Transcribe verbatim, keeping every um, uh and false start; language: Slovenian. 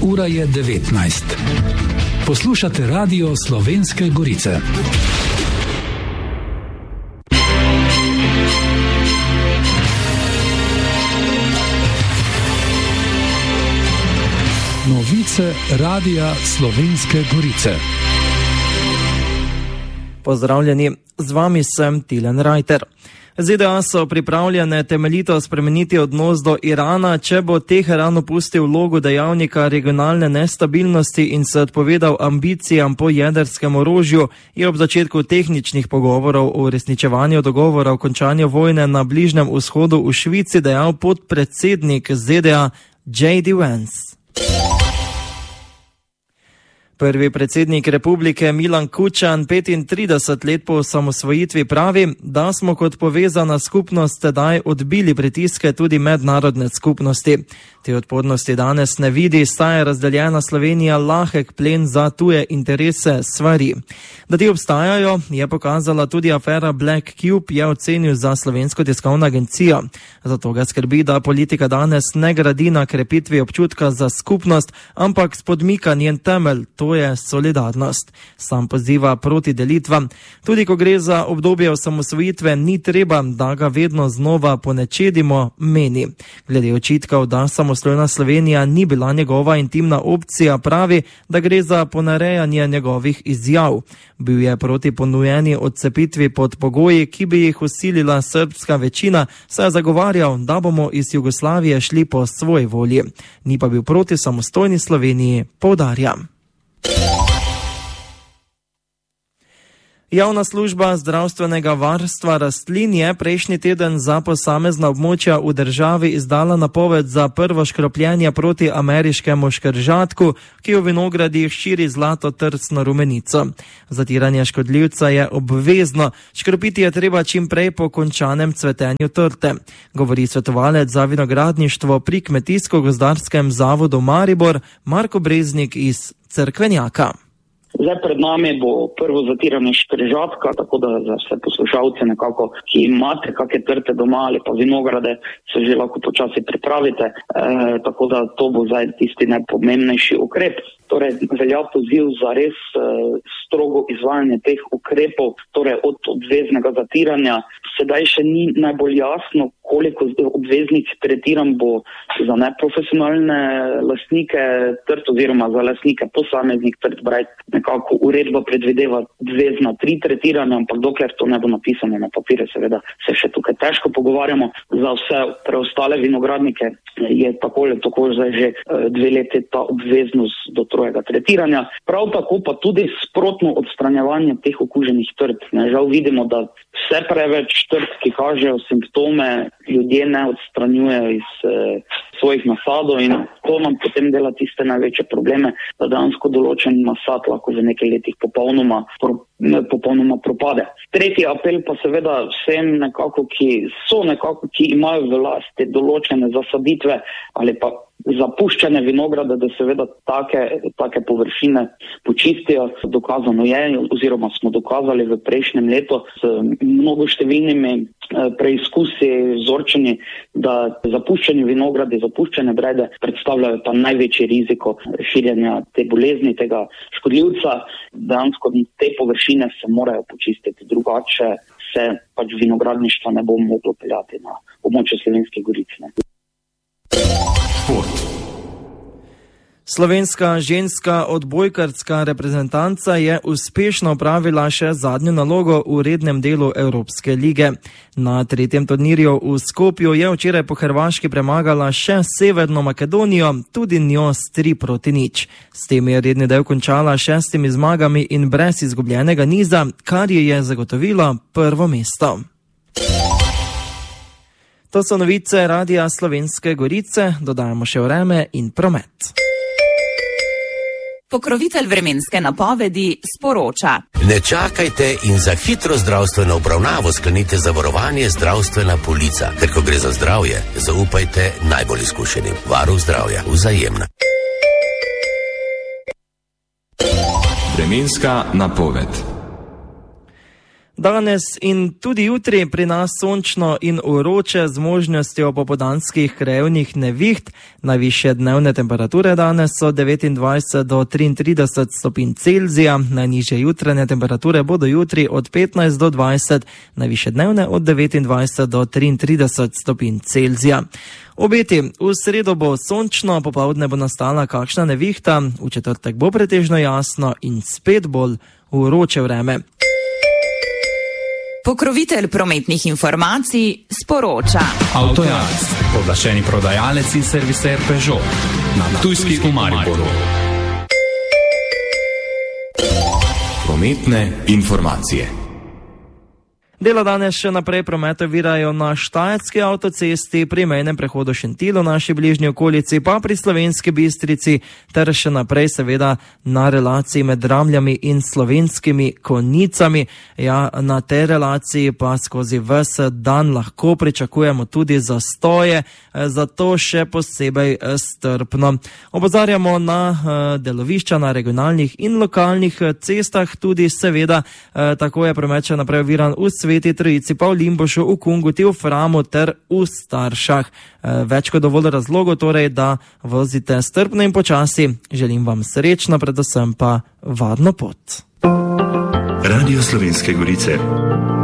Ura je devetnajst. Poslušate Radio Slovenske Gorice. Novice Radia Slovenske Gorice. Pozdravljeni, z vami sem Tilen Rajter. ZDA so pripravljene temeljito spremeniti odnos do Irana, če bo Teheran opustil vlogo dejavnika regionalne nestabilnosti in se odpovedal ambicijam po jedrskem orožju, je ob začetku tehničnih pogovorov o uresničevanju dogovora o končanju vojne na Bližnjem vzhodu v Švici dejal podpredsednik ZDA J D Vance. Prvi predsednik republike Milan Kučan petintrideset let po osamosvojitvi pravi, da smo kot povezana skupnost tedaj odbili pritiske tudi mednarodne skupnosti. Te odpornosti danes ne vidi, saj je razdeljena Slovenija lahek plen za tuje interese stvari. Da ti obstajajo, je pokazala tudi afera Black Cube, je ocenil za Slovensko tiskovno agencijo. Zato ga skrbi, da politika danes ne gradi na krepitvi občutka za skupnost, ampak spodmika njen temelj, to je solidarnost. Sam poziva proti delitvam. Tudi ko gre za obdobje osamosvojitve, ni treba, da ga vedno znova ponečedimo, meni. Glede očitkov, da samostojna Slovenija ni bila njegova intimna opcija, pravi, da gre za ponarejanje njegovih izjav. Bil je proti ponujeni odcepitvi pod pogoji, ki bi jih usilila srbska večina, saj je zagovarjal, da bomo iz Jugoslavije šli po svoji volji. Ni pa bil proti samostojni Sloveniji, poudarjam. Javna služba zdravstvenega varstva rastlin je prejšnji teden za posamezna območja v državi izdala napoved za prvo škropljenje proti ameriškemu škržatku, ki v vinogradih širi zlato trsno rumenico. Zatiranje škodljivca je obvezno, škropiti je treba čim prej po končanem cvetenju trte, govori svetovalec za vinogradništvo pri Kmetijsko-gozdarskem zavodu Maribor Marko Breznik iz Cerkvenjaka. Zdaj pred nami bo prvo zatiranje škržatka, tako da za vse poslušalce nekako, ki imate kakšne trte doma ali pa vinograde, se že lahko počasi pripravite, e, tako da to bo zdaj tisti najpomembnejši ukrep. Torej, velja poziv za res e, strogo izvajanje teh ukrepov, torej od obveznega zatiranja. Sedaj še ni najbolj jasno, koliko obveznih tretiranj bo za neprofesionalne lastnike trt oziroma za lastnike posameznih trt. Braj, nekako uredba predvideva obvezna tri tretiranja, ampak dokler to ne bo napisano na papirju, seveda se še tukaj težko pogovarjamo. Za vse preostale vinogradnike je tako ali tako zdaj že dve leti ta obveznost do trojega tretiranja. Prav tako pa tudi sprotno odstranjevanje teh okuženih trt. Žal vidimo, da vse preveč trt, ki kažejo simptome, ljudje ne odstranjujejo iz eh, svojih nasadov in to nam potem dela tiste največje probleme, da dejansko določen nasad lahko v nekaj letih popolnoma, pro, popolnoma propade. Tretji apel pa seveda vsem nekako, ki so nekako, ki imajo v lasti določene zasaditve ali pa zapuščene vinograde, da seveda take, take površine počistijo. Dokazano je, oziroma smo dokazali v prejšnjem letu s mnogo številnimi preizkusi, vzorčeni, da zapuščeni vinogradi, zapuščene brede predstavljajo pa največji riziko širjenja te bolezni, tega škodljivca. Dejansko te površine se morajo počistiti, drugače se pač vinogradništva ne bo moglo peljati na območju Slovenske Gorice. Slovenska ženska odbojkarska reprezentanca je uspešno opravila še zadnjo nalogo v rednem delu Evropske lige. Na tretjem turnirju v Skopju je včeraj po Hrvaški premagala še Severno Makedonijo, tudi njo s tri proti nič. S tem je redni del končala šestimi zmagami in brez izgubljenega niza, kar ji je zagotovilo prvo mesto. To so novice Radia Slovenske Gorice, dodajamo še vreme in promet. Pokrovitelj vremenske napovedi sporoča. Ne čakajte in za hitro zdravstveno obravnavo sklenite zavarovanje Zdravstvena polica. Ker ko gre za zdravje, zaupajte najbolj izkušenim. Varuh zdravja, Vzajemna. Vremenska napoved. Danes in tudi jutri pri nas sončno in vroče z možnostjo popoldanskih krajevnih neviht. Najvišje dnevne temperature danes so devetindvajset do triintrideset stopinj Celzija, najnižje jutranje temperature bodo jutri od petnajst do dvajset, najvišje dnevne od devetindvajset do triintrideset stopinj Celzija. Obeti, v sredo bo sončno, popoldne bo nastala kakšna nevihta, v četrtek bo pretežno jasno in spet bolj vroče vreme. Pokrovitelj prometnih informacij sporoča. Avtojaz, oglašeni prodajalec in serviser Peugeot na Ptujski v Mariboru. Prometne informacije. Dela danes še naprej promet ovirajo na Štajerski avtocesti, pri mejnem prehodu Šentilj v naši bližnji okolici, pa pri Slovenski Bistrici, ter še naprej seveda na relaciji med Dramljami in Slovenskimi Konjicami. Ja, na tej relaciji pa skozi ves dan lahko pričakujemo tudi zastoje, zato še posebej strpno. Opozarjamo na delovišča na regionalnih in lokalnih cestah, tudi seveda tako je promet še naprej oviran v Sveti Trojici, pa v Limbušu, v Kungoti, v Framu ter v Staršah. Več kot dovolj razlogov torej, da vozite strpno in počasi. Želim vam srečno, predvsem pa varno pot. Radio Slovenske Gorice.